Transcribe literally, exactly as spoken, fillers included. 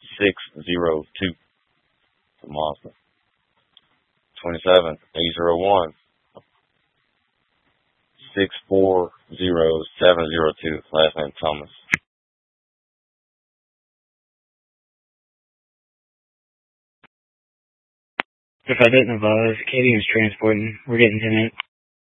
six zero two. It's a monster. twenty-seven eight zero one. six four zero seven zero two. Last name Thomas. If I didn't advise, Katie was transporting. We're getting ten minutes.